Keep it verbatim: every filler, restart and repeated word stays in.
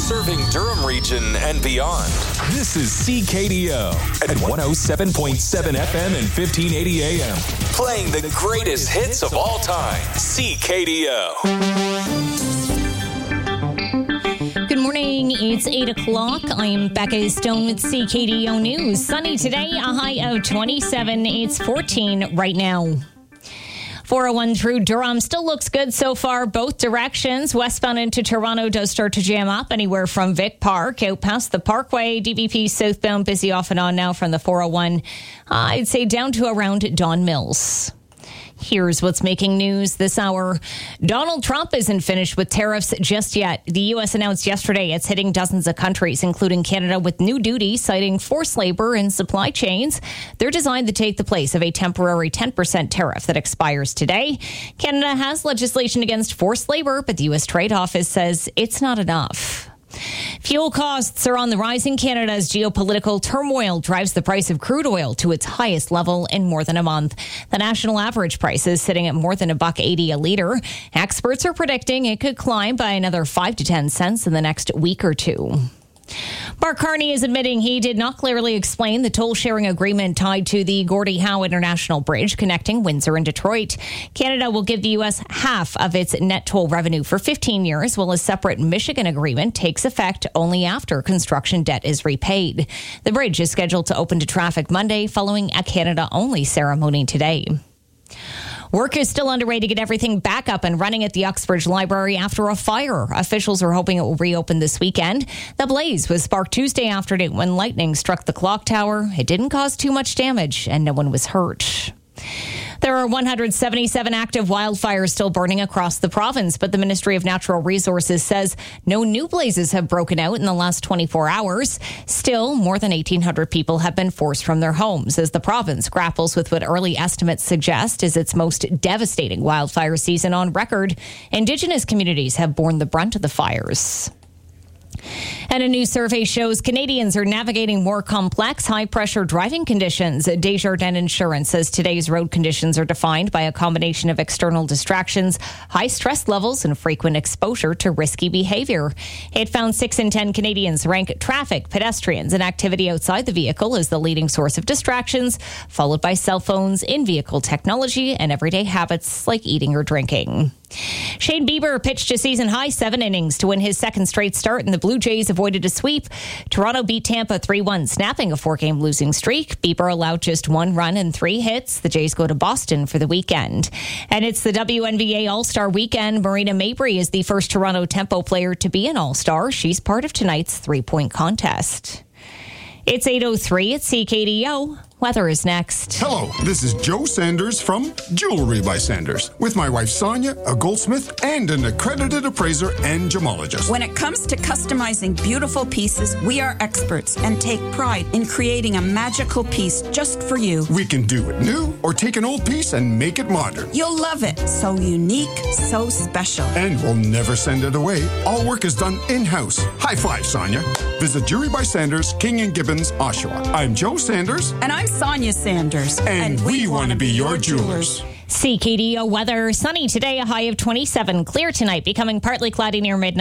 serving Durham region and beyond. This is C K D O at one oh seven point seven F M and fifteen eighty A M. Playing the greatest hits of all time. C K D O. Good morning. It's eight o'clock. I'm Becca Stone with C K D O News. Sunny today, a high of twenty-seven. It's fourteen right now. four oh one through Durham still looks good so far, both directions. Westbound into Toronto does start to jam up anywhere from Vic Park out past the Parkway. D V P southbound busy off and on now from the four oh one. Uh, I'd say down to around Don Mills. Here's what's making news this hour. Donald Trump isn't finished with tariffs just yet. The U S announced yesterday it's hitting dozens of countries, including Canada, with new duties citing forced labor and supply chains. They're designed to take the place of a temporary ten percent tariff that expires today. Canada has legislation against forced labor, but the U S Trade Office says it's not enough. Fuel costs are on the rise in Canada as geopolitical turmoil drives the price of crude oil to its highest level in more than a month. The national average price is sitting at more than a buck eighty a litre. Experts are predicting it could climb by another five to ten cents in the next week or two. Mark Carney is admitting he did not clearly explain the toll-sharing agreement tied to the Gordie Howe International Bridge connecting Windsor and Detroit. Canada will give the U S half of its net toll revenue for fifteen years, while a separate Michigan agreement takes effect only after construction debt is repaid. The bridge is scheduled to open to traffic Monday, following a Canada-only ceremony today. Work is still underway to get everything back up and running at the Uxbridge Library after a fire. Officials are hoping it will reopen this weekend. The blaze was sparked Tuesday afternoon when lightning struck the clock tower. It didn't cause too much damage and no one was hurt. There are one hundred seventy-seven active wildfires still burning across the province, but the Ministry of Natural Resources says no new blazes have broken out in the last twenty-four hours. Still, more than eighteen hundred people have been forced from their homes as the province grapples with what early estimates suggest is its most devastating wildfire season on record. Indigenous communities have borne the brunt of the fires. And a new survey shows Canadians are navigating more complex, high-pressure driving conditions. Desjardins Insurance says today's road conditions are defined by a combination of external distractions, high stress levels, and frequent exposure to risky behavior. It found six in ten Canadians rank traffic, pedestrians, and activity outside the vehicle as the leading source of distractions, followed by cell phones, in-vehicle technology, and everyday habits like eating or drinking. Shane Bieber pitched a season-high seven innings to win his second straight start, and the Blue Jays avoided a sweep. Toronto beat Tampa three one, snapping a four-game losing streak. Bieber allowed just one run and three hits. The Jays go to Boston for the weekend. And it's the W N B A All-Star Weekend. Marina Mabrey is the first Toronto Tempo player to be an All-Star. She's part of tonight's three-point contest. It's eight oh three at C K D O. Weather is next. Hello, this is Joe Sanders from Jewelry by Sanders, with my wife Sonia, a goldsmith and an accredited appraiser and gemologist. When it comes to customizing beautiful pieces, we are experts and take pride in creating a magical piece just for you. We can do it new or take an old piece and make it modern. You'll love it. So unique, so special. And we'll never send it away. All work is done in-house. High five, Sonia. Visit Jewelry by Sanders, King and Gibbons, Oshawa. I'm Joe Sanders. And I'm Sonia Sanders. And, and we, we want to be your jewelers. C K D O weather. Sunny today, a high of twenty-seven. Clear tonight, becoming partly cloudy near midnight.